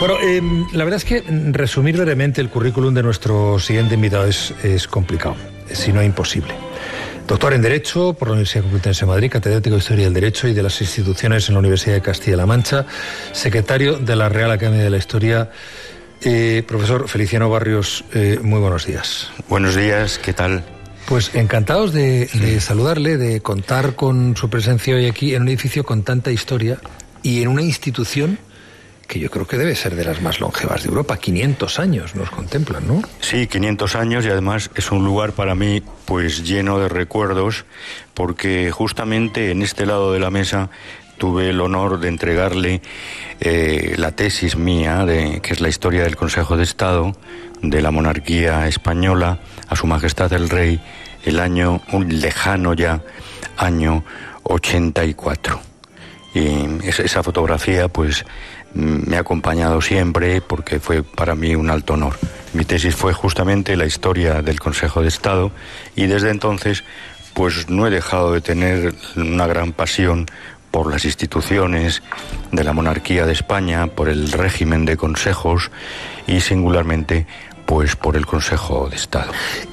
Bueno, la verdad es que resumir brevemente el currículum de nuestro siguiente invitado es complicado, si no imposible. Doctor en Derecho por la Universidad Complutense de Madrid, catedrático de Historia del Derecho y de las Instituciones en la Universidad de Castilla-La Mancha, secretario de la Real Academia de la Historia. Profesor Feliciano Barrios, muy buenos días. Buenos días, ¿qué tal? Pues encantados de saludarle, de contar con su presencia hoy aquí en un edificio con tanta historia y en una institución que yo creo que debe ser de las más longevas de Europa. 500 años nos contemplan, ¿no? Sí, 500 años, y además es un lugar para mí pues lleno de recuerdos, porque justamente en este lado de la mesa tuve el honor de entregarle la tesis mía, que es la historia del Consejo de Estado de la monarquía española, a Su Majestad el Rey, el año, un lejano ya, año 84. Y esa fotografía pues me ha acompañado siempre porque fue para mí un alto honor. Mi tesis fue justamente la historia del Consejo de Estado, y desde entonces pues no he dejado de tener una gran pasión por las instituciones de la monarquía de España, por el régimen de consejos y singularmente pues por el Consejo de Estado.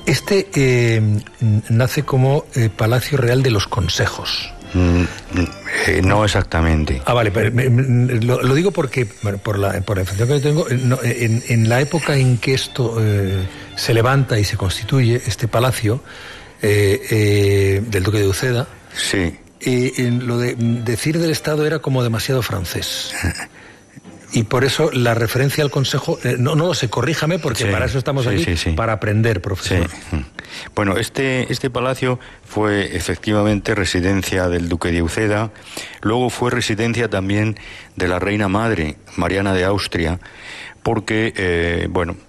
Nace como Palacio Real de los Consejos. No exactamente. Vale, pero lo digo porque, bueno, por la información que yo tengo, en la época en que esto se levanta y se constituye, este palacio del Duque de Uceda, sí. Lo de decir del Estado era como demasiado francés. Y por eso la referencia al Consejo, no lo sé, corríjame, porque sí, para eso estamos aquí, para aprender, profesor. Sí. Bueno, este palacio fue efectivamente residencia del Duque de Uceda, luego fue residencia también de la Reina Madre, Mariana de Austria, porque,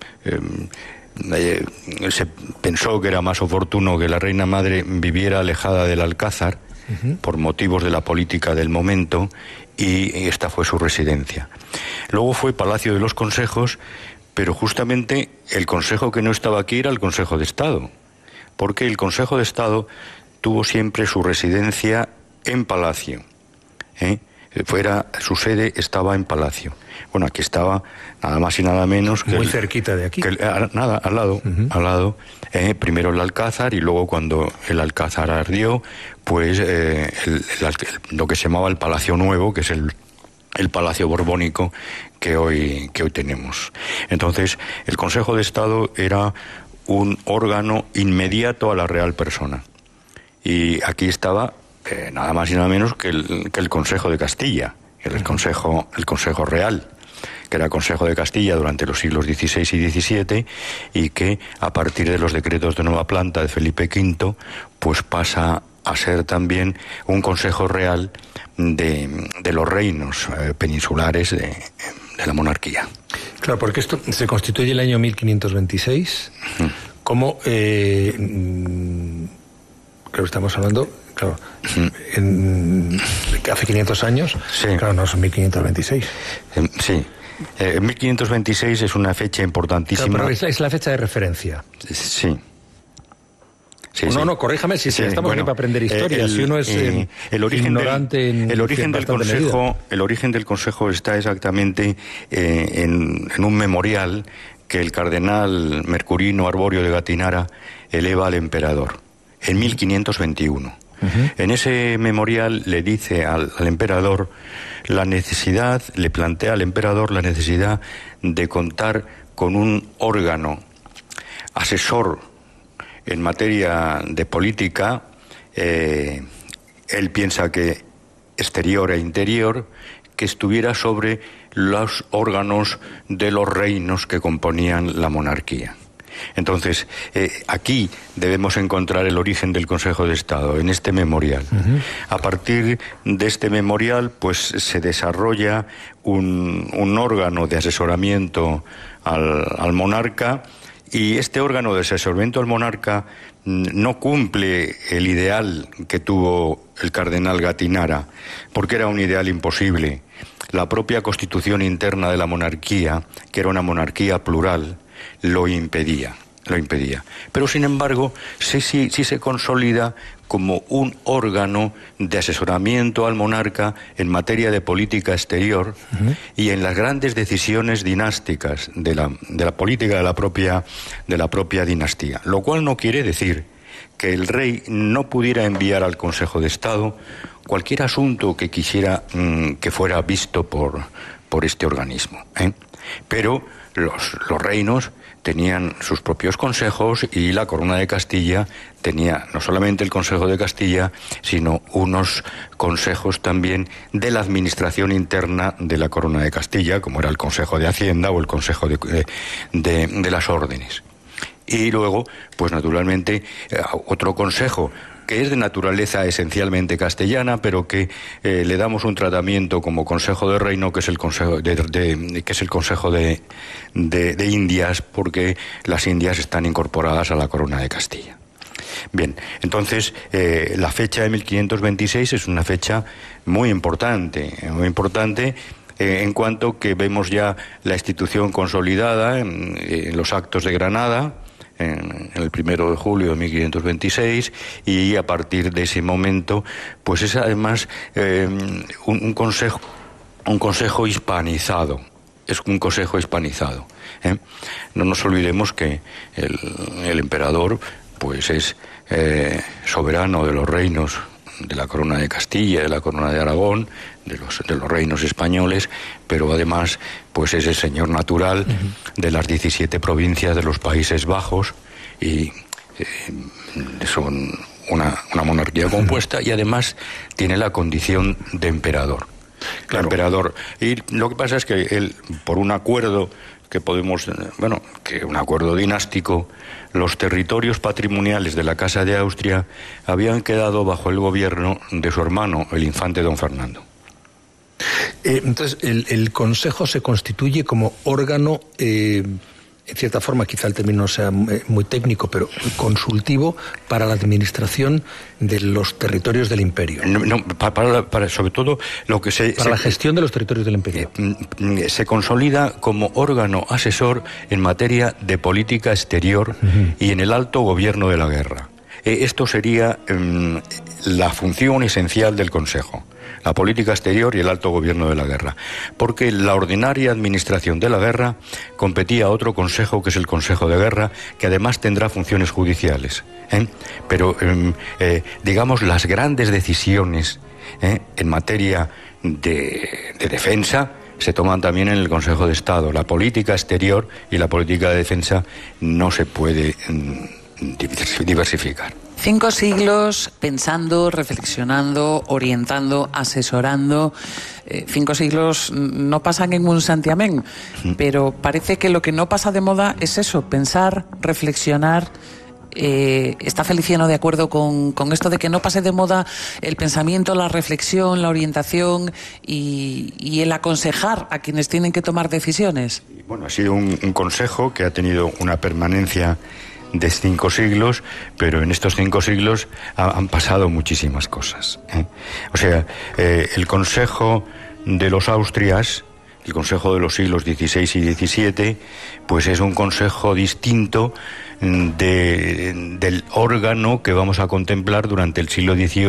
se pensó que era más oportuno que la Reina Madre viviera alejada del Alcázar, por motivos de la política del momento, y esta fue su residencia. Luego fue Palacio de los Consejos, pero justamente el consejo que no estaba aquí era el Consejo de Estado, porque el Consejo de Estado tuvo siempre su residencia en Palacio. Su sede estaba en Palacio. Bueno, aquí estaba nada más y nada menos que... Muy cerquita de aquí. Al lado. Primero el Alcázar, y luego cuando el Alcázar ardió, pues lo que se llamaba el Palacio Nuevo, que es el Palacio Borbónico que hoy tenemos. Entonces, el Consejo de Estado era un órgano inmediato a la real persona. Y aquí estaba nada más y nada menos que el Consejo de Castilla, el Consejo Real, que era Consejo de Castilla durante los siglos XVI y XVII, y que a partir de los decretos de nueva planta de Felipe V, pues pasa a ser también un Consejo Real de los reinos peninsulares de la monarquía. Claro, porque esto se constituye el año 1526, como creo que estamos hablando, claro, hace 500 años, sí. Claro, no son 1526. Sí. 1526 es una fecha importantísima. Claro, pero es la fecha de referencia. Sí. No, corríjame si estamos aquí para aprender historia. Si uno es ignorante el origen del Consejo está exactamente en un memorial que el cardenal Mercurino Arborio de Gattinara eleva al emperador en 1521. En ese memorial le dice al emperador le plantea al emperador la necesidad de contar con un órgano asesor en materia de política. Él piensa que exterior e interior, que estuviera sobre los órganos de los reinos que componían la monarquía. Entonces, aquí debemos encontrar el origen del Consejo de Estado, en este memorial. A partir de este memorial, pues se desarrolla un órgano de asesoramiento al monarca, y este órgano de asesoramiento al monarca no cumple el ideal que tuvo el cardenal Gattinara, porque era un ideal imposible. La propia constitución interna de la monarquía, que era una monarquía plural, lo impedía. Lo impedía. Pero, sin embargo, sí se consolida como un órgano de asesoramiento al monarca en materia de política exterior y en las grandes decisiones dinásticas de la política de la propia dinastía. Lo cual no quiere decir que el rey no pudiera enviar al Consejo de Estado cualquier asunto que quisiera que fuera visto por este organismo, ¿eh? Pero los reinos tenían sus propios consejos y la Corona de Castilla tenía no solamente el Consejo de Castilla, sino unos consejos también de la administración interna de la Corona de Castilla, como era el Consejo de Hacienda o el Consejo de las Órdenes. Y luego, pues naturalmente, otro consejo que es de naturaleza esencialmente castellana, pero que le damos un tratamiento como Consejo de Reino, que es el Consejo de Indias, porque las Indias están incorporadas a la Corona de Castilla. Bien, entonces la fecha de 1526 es una fecha muy importante en cuanto que vemos ya la institución consolidada en los actos de Granada, en el 1 de julio de 1526, y a partir de ese momento, pues es además un consejo hispanizado. Es un consejo hispanizado, ¿eh? No nos olvidemos que el emperador, pues es soberano de los reinos de la Corona de Castilla, de la Corona de Aragón, de los reinos españoles, pero además pues es el señor natural de las 17 provincias de los Países Bajos, y son una monarquía compuesta, y además tiene la condición de emperador. Claro. Emperador. Y lo que pasa es que él, por un acuerdo un acuerdo dinástico, los territorios patrimoniales de la Casa de Austria habían quedado bajo el gobierno de su hermano, el infante don Fernando. Entonces, el Consejo se constituye como órgano, en cierta forma, quizá el término no sea muy técnico, pero consultivo para la administración de los territorios del imperio. Para sobre todo lo que para la gestión de los territorios del imperio. Se consolida como órgano asesor en materia de política exterior y en el alto gobierno de la guerra. Esto sería la función esencial del Consejo: la política exterior y el alto gobierno de la guerra, porque la ordinaria administración de la guerra competía a otro consejo, que es el Consejo de Guerra, que además tendrá funciones judiciales, ¿eh? Pero digamos, las grandes decisiones en materia de defensa se toman también en el Consejo de Estado. La política exterior y la política de defensa no se puede diversificar. 5 siglos pensando, reflexionando, orientando, asesorando. 5 siglos no pasan en un santiamén, pero parece que lo que no pasa de moda es eso: pensar, reflexionar. ¿Está Feliciano de acuerdo con esto de que no pase de moda el pensamiento, la reflexión, la orientación y el aconsejar a quienes tienen que tomar decisiones? Bueno, ha sido un consejo que ha tenido una permanencia de 5 siglos, pero en estos 5 siglos han pasado muchísimas cosas, ¿eh? O sea, el Consejo de los Austrias, el Consejo de los siglos XVI y XVII, pues es un consejo distinto del órgano que vamos a contemplar durante el siglo XVIII